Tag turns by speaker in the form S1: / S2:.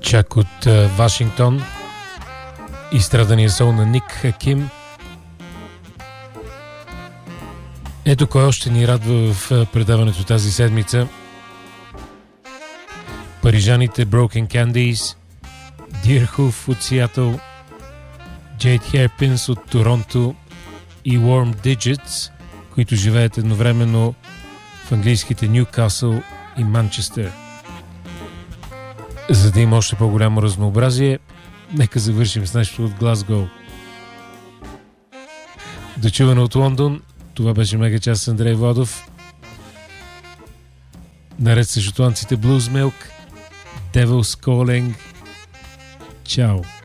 S1: Чак от Вашингтон, изстрадания сол на Ник Хаким. Ето кой още ни радва в предаването тази седмица. Парижаните Broken Candies, Deerhoof от Сиатъл, Jade Hairpins от Торонто и Warm Digits, които живеят едновременно в английските Нюкасъл и Манчестър. За да има още по-голямо разнообразие, нека завършим с нещо от Глазгоу. Дочуване от Лондон, това беше Мегачас с Андрей Водов. Наред с шотландците Blues Milk, Devil's Calling. Чао!